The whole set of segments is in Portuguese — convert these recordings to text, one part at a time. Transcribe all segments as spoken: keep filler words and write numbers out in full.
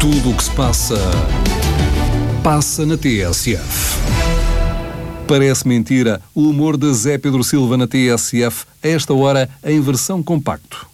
Tudo o que se passa, passa na T S F. Parece mentira o humor de Zé Pedro Silva na T S F, a esta hora em versão compacto.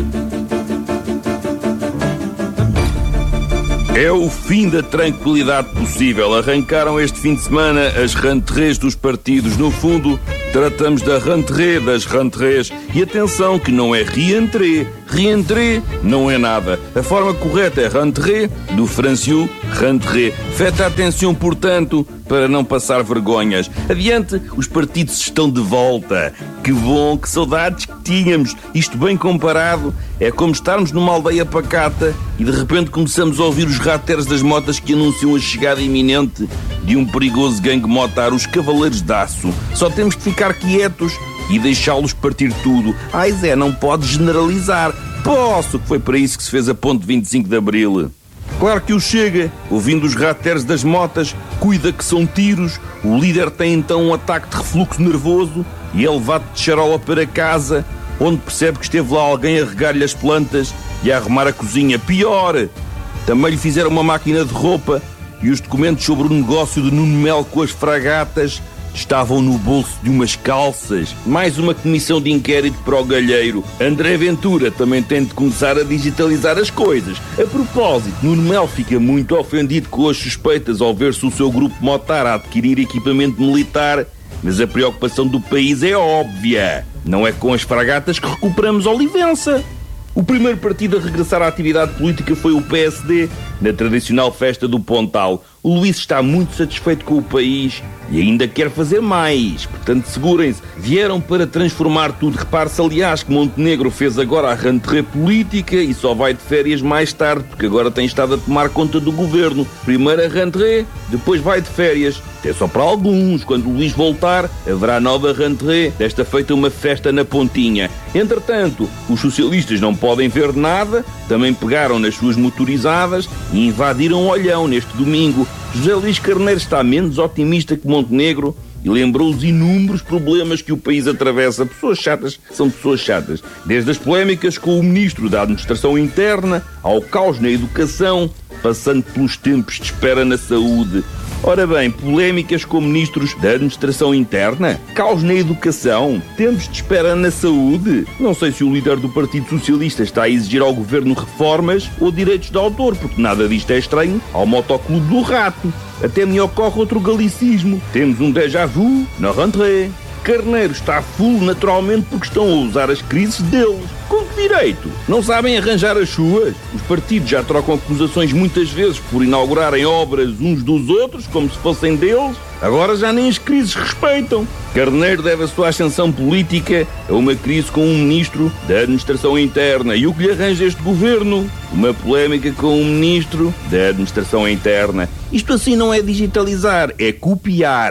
É o fim da tranquilidade possível. Arrancaram este fim de semana as rentrées dos partidos. No fundo, tratamos da rentrée das rentrées. E atenção que não é reentrée. Reentrée não é nada. A forma correta é rentrée, do francês rentrée. Faites atenção, portanto, para não passar vergonhas. Adiante, os partidos estão de volta. Que bom, que saudades que tínhamos. Isto bem comparado é como estarmos numa aldeia pacata e de repente começamos a ouvir os rateres das motas que anunciam a chegada iminente de um perigoso gangue motar, os Cavaleiros de Aço. Só temos que ficar quietos e deixá-los partir tudo. Ai Zé, não pode generalizar. Posso, que foi para isso que se fez a ponte vinte e cinco de Abril. Claro que o Chega, ouvindo os rateres das motas, cuida que são tiros, o líder tem então um ataque de refluxo nervoso e é levado de charola para casa, onde percebe que esteve lá alguém a regar-lhe as plantas e a arrumar a cozinha. Pior, também lhe fizeram uma máquina de roupa e os documentos sobre o negócio de Nuno Melo com as fragatas estavam no bolso de umas calças. Mais uma comissão de inquérito para o galheiro. André Ventura também tem de começar a digitalizar as coisas. A propósito, Nuno Melo fica muito ofendido com as suspeitas ao ver-se o seu grupo motar a adquirir equipamento militar, mas a preocupação do país é óbvia. Não é com as fragatas que recuperamos Olivença. O primeiro partido a regressar à atividade política foi o P S D, na tradicional festa do Pontal. O Luís está muito satisfeito com o país e ainda quer fazer mais. Portanto, segurem-se. Vieram para transformar tudo. Repare-se, aliás, que Montenegro fez agora a rentrée política e só vai de férias mais tarde, porque agora tem estado a tomar conta do governo. Primeiro a rentrée, depois vai de férias. É só para alguns. Quando o Luís voltar, haverá nova rentrée, desta feita uma festa na pontinha. Entretanto, os socialistas não podem ver nada, também pegaram nas suas motorizadas e invadiram o Olhão neste domingo. José Luís Carneiro está menos otimista que Montenegro e lembrou os inúmeros problemas que o país atravessa. Pessoas chatas são pessoas chatas. Desde as polémicas com o Ministro da Administração Interna, ao caos na educação, passando pelos tempos de espera na saúde. Ora bem, polémicas com ministros da Administração Interna, caos na educação, tempos de espera na saúde. Não sei se o líder do Partido Socialista está a exigir ao governo reformas ou direitos de autor, porque nada disto é estranho ao motoclube do rato. Até me ocorre outro galicismo. Temos um déjà vu na rentrée. Carneiro está full naturalmente porque estão a usar as crises deles. Com que direito? Não sabem arranjar as suas? Os partidos já trocam acusações muitas vezes por inaugurarem obras uns dos outros como se fossem deles. Agora já nem as crises respeitam. Carneiro deve a sua ascensão política a uma crise com um ministro da Administração Interna. E o que lhe arranja este governo? Uma polémica com um ministro da Administração Interna. Isto assim não é digitalizar, é copiar.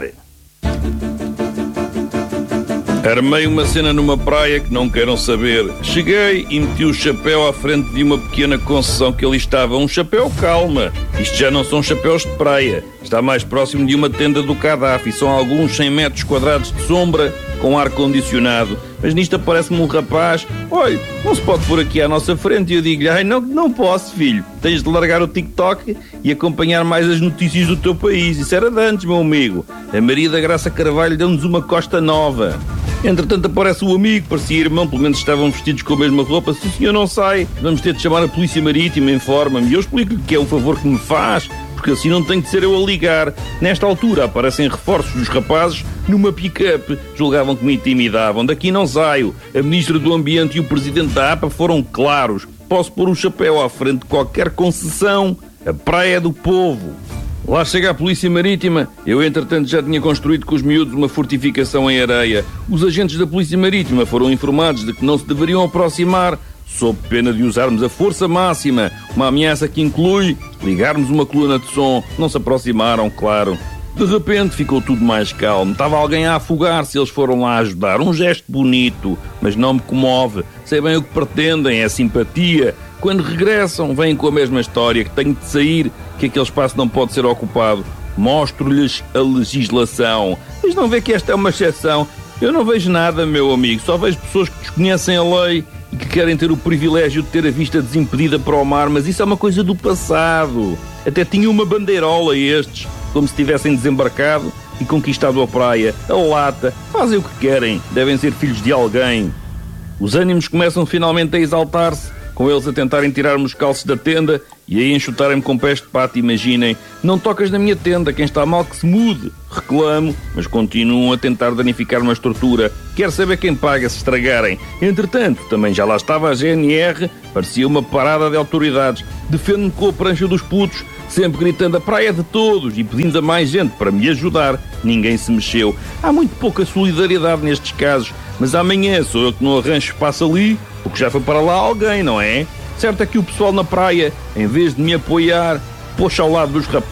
Armei uma cena numa praia que não queiram saber. Cheguei e meti o chapéu à frente de uma pequena concessão que ali estava. Um chapéu, calma. Isto já não são chapéus de praia. Está mais próximo de uma tenda do Gaddafi. São alguns cem metros quadrados de sombra com ar-condicionado. Mas nisto aparece-me um rapaz. Olha, não se pode pôr aqui à nossa frente. E eu digo-lhe, ai, não, não posso, filho. Tens de largar o TikTok e acompanhar mais as notícias do teu país. Isso era de antes, meu amigo. A Maria da Graça Carvalho deu-nos uma costa nova. Entretanto aparece o amigo, parecia irmão, pelo menos estavam vestidos com a mesma roupa. Se o senhor não sai, vamos ter de chamar a Polícia Marítima, informa-me. E eu explico-lhe que é um favor que me faz, porque assim não tem de ser eu a ligar. Nesta altura aparecem reforços dos rapazes numa pick-up. Julgavam que me intimidavam. Daqui não saio. A Ministra do Ambiente e o Presidente da A P A foram claros. Posso pôr o chapéu à frente de qualquer concessão. A praia é do povo. Lá chega a Polícia Marítima. Eu, entretanto, já tinha construído com os miúdos uma fortificação em areia. Os agentes da Polícia Marítima foram informados de que não se deveriam aproximar, sob pena de usarmos a força máxima, uma ameaça que inclui ligarmos uma coluna de som. Não se aproximaram, claro. De repente ficou tudo mais calmo. Estava alguém a afogar-se, eles foram lá ajudar. Um gesto bonito, mas não me comove. Sei bem o que pretendem, é simpatia. Quando regressam, vêm com a mesma história, que tenho de sair, que aquele espaço não pode ser ocupado. Mostro-lhes a legislação. Mas não vê que esta é uma exceção? Eu não vejo nada, meu amigo. Só vejo pessoas que desconhecem a lei e que querem ter o privilégio de ter a vista desimpedida para o mar, mas isso é uma coisa do passado. Até tinham uma bandeirola estes, como se tivessem desembarcado e conquistado a praia, a lata. Fazem o que querem, devem ser filhos de alguém. Os ânimos começam finalmente a exaltar-se, com eles a tentarem tirar-me os calços da tenda e a enxutarem-me com pés de pato. Imaginem, não tocas na minha tenda, quem está mal que se mude. Reclamo, mas continuam a tentar danificar-me a estrutura. Quero saber quem paga se estragarem. Entretanto, também já lá estava a G N R, parecia uma parada de autoridades. Defendo-me com a prancha dos putos, sempre gritando a praia de todos e pedindo a mais gente para me ajudar. Ninguém se mexeu. Há muito pouca solidariedade nestes casos, mas amanhã sou eu que não arranjo espaço ali, porque já foi para lá alguém, não é? Certo é que o pessoal na praia, em vez de me apoiar, pôs ao lado dos rapazes